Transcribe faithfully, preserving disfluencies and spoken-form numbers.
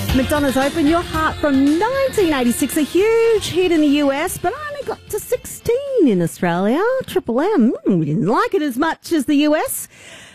Madonna's Open Your Heart from nineteen eighty-six, a huge hit in the U S, but only got to sixteen in Australia. Triple M, mm, we didn't like it as much as the U S.